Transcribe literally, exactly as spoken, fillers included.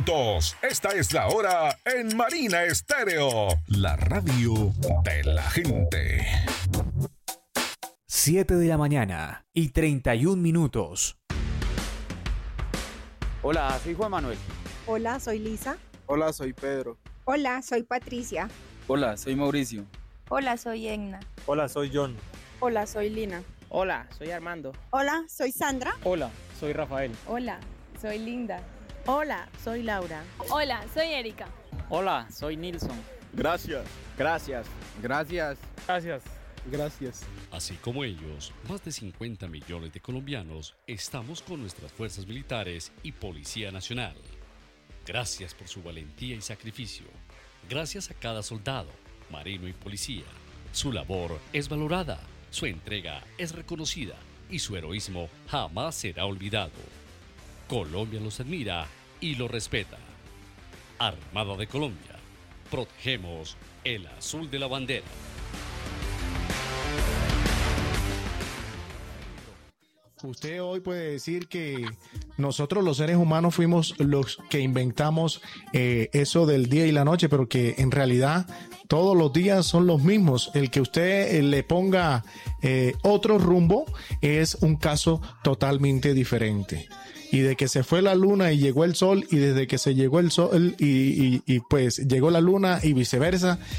minutos. Esta es la hora en Marina Estéreo, la radio de la gente. siete de la mañana y treinta y un minutos. Hola, soy Juan Manuel. Hola, soy Lisa. Hola, soy Pedro. Hola, soy Patricia. Hola, soy Mauricio. Hola, soy Egna. Hola, soy John. Hola, soy Lina. Hola, soy Armando. Hola, soy Sandra. Hola, soy Rafael. Hola, soy Linda. Hola, soy Laura. Hola, soy Erika. Hola, soy Nilson. Gracias. Gracias. Gracias. Gracias. Gracias. Así como ellos, más de cincuenta millones de colombianos estamos con nuestras fuerzas militares y Policía Nacional. Gracias por su valentía y sacrificio. Gracias a cada soldado, marino y policía. Su labor es valorada, su entrega es reconocida y su heroísmo jamás será olvidado. Colombia los admira y los respeta. Armada de Colombia. Protegemos el azul de la bandera. Usted hoy puede decir que nosotros los seres humanos fuimos los que inventamos eh, eso del día y la noche, pero que en realidad todos los días son los mismos. El que usted eh, le ponga eh, otro rumbo es un caso totalmente diferente. Y de que se fue la luna y llegó el sol, y desde que se llegó el sol y, y, y pues llegó la luna y viceversa,